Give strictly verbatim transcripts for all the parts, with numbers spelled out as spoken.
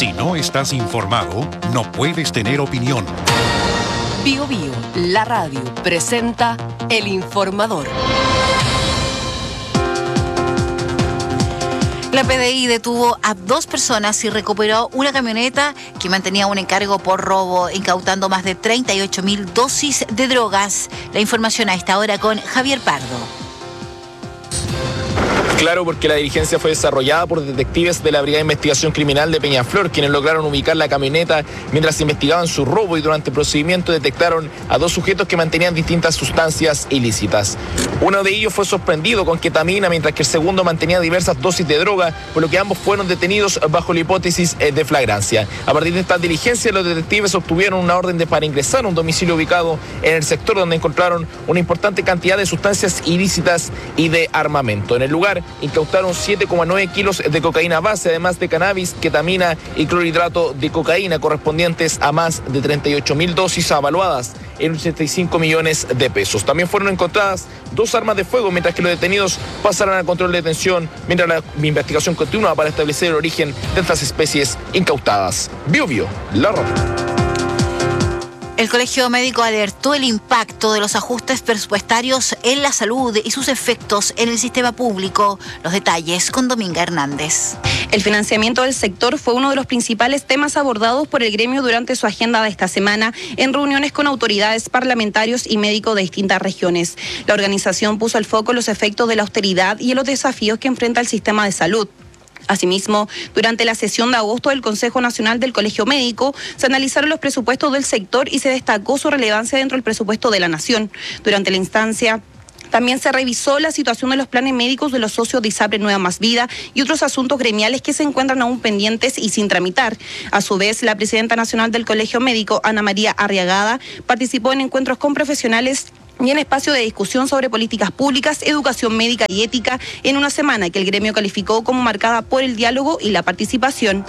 Si no estás informado, no puedes tener opinión. Bio Bio, la radio, presenta El Informador. La P D I detuvo a dos personas y recuperó una camioneta que mantenía un encargo por robo, incautando más de treinta y ocho mil dosis de drogas. La información a esta hora con Javier Pardo. Claro, porque la diligencia fue desarrollada por detectives de la Brigada de Investigación Criminal de Peñaflor, quienes lograron ubicar la camioneta mientras investigaban su robo y durante el procedimiento detectaron a dos sujetos que mantenían distintas sustancias ilícitas. Uno de ellos fue sorprendido con ketamina, mientras que el segundo mantenía diversas dosis de droga, por lo que ambos fueron detenidos bajo la hipótesis de flagrancia. A partir de esta diligencia, los detectives obtuvieron una orden de para ingresar a un domicilio ubicado en el sector donde encontraron una importante cantidad de sustancias ilícitas y de armamento. En el lugar incautaron siete coma nueve kilos de cocaína base, además de cannabis, ketamina y clorhidrato de cocaína, correspondientes a más de treinta y ocho mil dosis avaluadas en ochenta y cinco millones de pesos. También fueron encontradas dos armas de fuego, mientras que los detenidos pasarán al control de detención, mientras la investigación continúa para establecer el origen de estas especies incautadas. Bio Bio, la radio. El Colegio Médico alertó el impacto de los ajustes presupuestarios en la salud y sus efectos en el sistema público. Los detalles con Dominga Hernández. El financiamiento del sector fue uno de los principales temas abordados por el gremio durante su agenda de esta semana en reuniones con autoridades, parlamentarios y médicos de distintas regiones. La organización puso el foco en los efectos de la austeridad y en los desafíos que enfrenta el sistema de salud. Asimismo, durante la sesión de agosto del Consejo Nacional del Colegio Médico, se analizaron los presupuestos del sector y se destacó su relevancia dentro del presupuesto de la Nación. Durante la instancia, también se revisó la situación de los planes médicos de los socios de ISAPRE Nueva Más Vida y otros asuntos gremiales que se encuentran aún pendientes y sin tramitar. A su vez, la presidenta nacional del Colegio Médico, Ana María Arriagada, participó en encuentros con profesionales y en espacio de discusión sobre políticas públicas, educación médica y ética en una semana que el gremio calificó como marcada por el diálogo y la participación.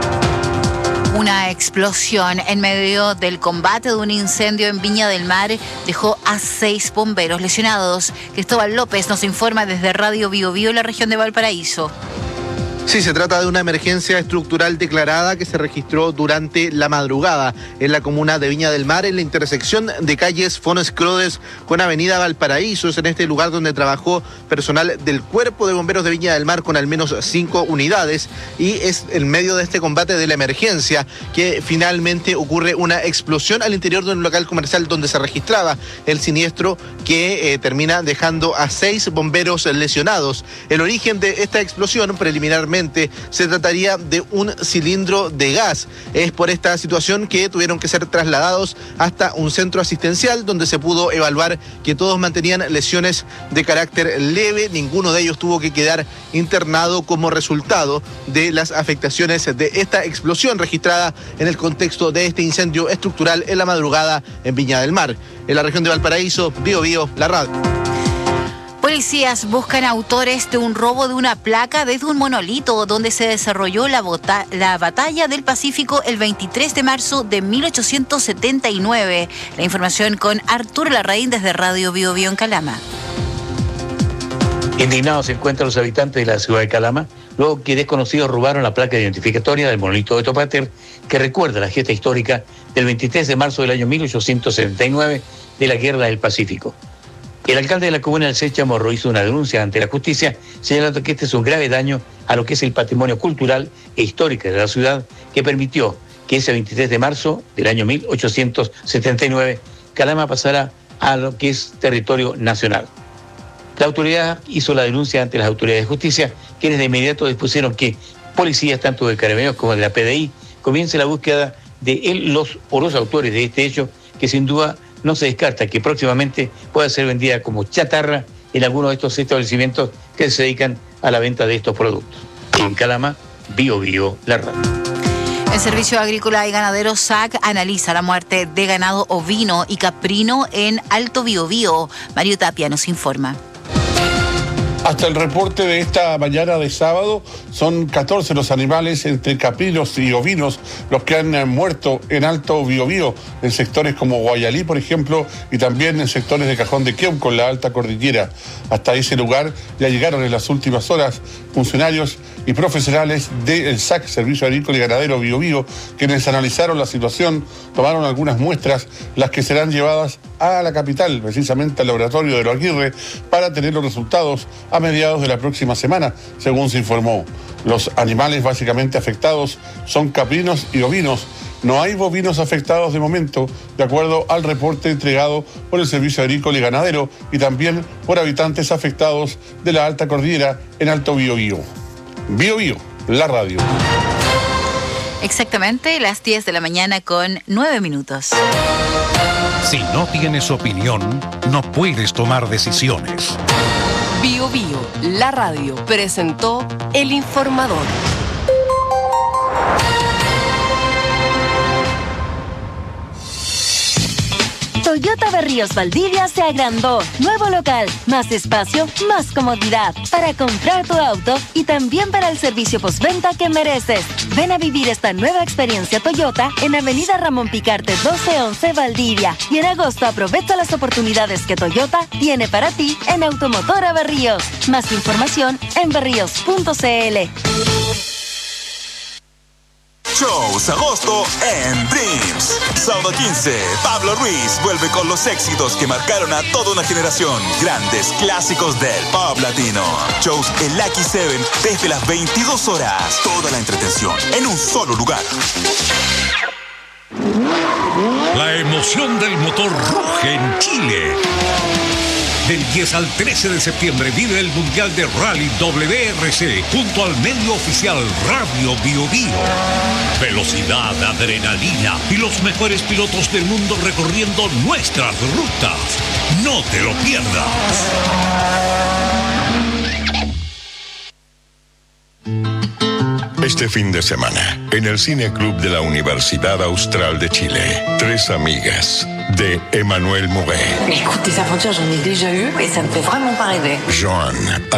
Una explosión en medio del combate de un incendio en Viña del Mar dejó a seis bomberos lesionados. Cristóbal López nos informa desde Radio Bio Bio, la región de Valparaíso. Sí, se trata de una emergencia estructural declarada que se registró durante la madrugada en la comuna de Viña del Mar, en la intersección de calles Fones Crodes con Avenida Valparaíso. Es en este lugar donde trabajó personal del Cuerpo de Bomberos de Viña del Mar con al menos cinco unidades, y es en medio de este combate de la emergencia que finalmente ocurre una explosión al interior de un local comercial donde se registraba el siniestro, que eh, termina dejando a seis bomberos lesionados. El origen de esta explosión preliminarmente se trataría de un cilindro de gas. Es por esta situación que tuvieron que ser trasladados hasta un centro asistencial donde se pudo evaluar que todos mantenían lesiones de carácter leve. Ninguno de ellos tuvo que quedar internado como resultado de las afectaciones de esta explosión registrada en el contexto de este incendio estructural en la madrugada en Viña del Mar. En la región de Valparaíso, Bio Bio, la radio. Policías buscan autores de un robo de una placa desde un monolito donde se desarrolló la, bota- la batalla del Pacífico el veintitrés de marzo de mil ochocientos setenta y nueve. La información con Arturo Larraín desde Radio Bio Bio en Calama. Indignados se encuentran los habitantes de la ciudad de Calama, luego que desconocidos robaron la placa identificatoria del monolito de Topater, que recuerda la gesta histórica del veintitrés de marzo del año mil ochocientos setenta y nueve de la Guerra del Pacífico. El alcalde de la comuna del Séchamo hizo una denuncia ante la justicia, señalando que este es un grave daño a lo que es el patrimonio cultural e histórico de la ciudad, que permitió que ese veintitrés de marzo del año mil ochocientos setenta y nueve Calama pasara a lo que es territorio nacional. La autoridad hizo la denuncia ante las autoridades de justicia, quienes de inmediato dispusieron que policías, tanto de Carabineros como de la P D I, comience la búsqueda de él, los o los autores de este hecho, que sin duda no se descarta que próximamente pueda ser vendida como chatarra en algunos de estos establecimientos que se dedican a la venta de estos productos. En Calama, Bio Bio, la radio. El Servicio Agrícola y Ganadero S A C analiza la muerte de ganado ovino y caprino en Alto Biobío. Mario Tapia nos informa. Hasta el reporte de esta mañana de sábado, son catorce los animales entre caprinos y ovinos los que han eh, muerto en Alto Biobío, en sectores como Guayalí, por ejemplo, y también en sectores de Cajón de Queuco, en la alta cordillera. Hasta ese lugar ya llegaron en las últimas horas funcionarios y profesionales del S A C, Servicio Agrícola y Ganadero Biobío, quienes analizaron la situación, tomaron algunas muestras, las que serán llevadas a la capital, precisamente al laboratorio de Lo Aguirre, para tener los resultados a mediados de la próxima semana, según se informó. Los animales básicamente afectados son caprinos y ovinos. No hay bovinos afectados de momento, de acuerdo al reporte entregado por el Servicio Agrícola y Ganadero y también por habitantes afectados de la alta cordillera en Alto Biobío. Biobío, la radio. Exactamente, las diez de la mañana con nueve minutos. Si no tienes opinión, no puedes tomar decisiones. Bio Bio, la radio, presentó El Informador. Toyota Berríos Valdivia se agrandó. Nuevo local, más espacio, más comodidad. Para comprar tu auto y también para el servicio postventa que mereces. Ven a vivir esta nueva experiencia Toyota en Avenida Ramón Picarte doce once Valdivia. Y en agosto aprovecha las oportunidades que Toyota tiene para ti en Automotora Berríos. Más información en berríos punto c l. Shows agosto en Dreams. Sábado quince, Pablo Ruiz vuelve con los éxitos que marcaron a toda una generación. Grandes clásicos del pop latino. Shows en Lucky Seven desde las veintidós horas. Toda la entretención en un solo lugar. La emoción del motor ruge en Chile. Del diez al trece de septiembre vive el Mundial de Rally W R C junto al medio oficial Radio Bio Bio. Velocidad, adrenalina y los mejores pilotos del mundo recorriendo nuestras rutas. No te lo pierdas. Este fin de semana, en el Cine Club de la Universidad Austral de Chile, Tres amigas, de Emmanuel Mouret. Écoute, des aventures, j'en ai déjà eu et ça me fait vraiment pas rêver. Joan